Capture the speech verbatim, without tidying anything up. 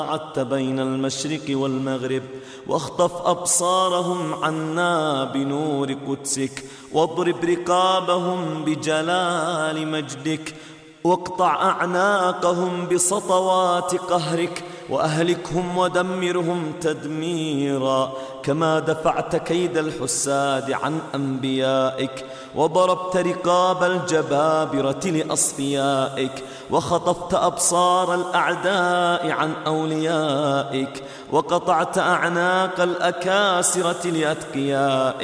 عدت بين المشرق والمغرب، واخطف أبصارهم عنا بنور قدسك، واضرب رقابهم بجلال مجدك، واقطع أعناقهم بسطوات قهرك، وأهلكهم ودمرهم تدميرا، كما دفعت كيد الحساد عن أنبيائك، وضربت رقاب الجبابرة لأصفيائك، وخطفت أبصار الأعداء عن أوليائك، وقطعت أعناق الأكاسرة لأتقيائك.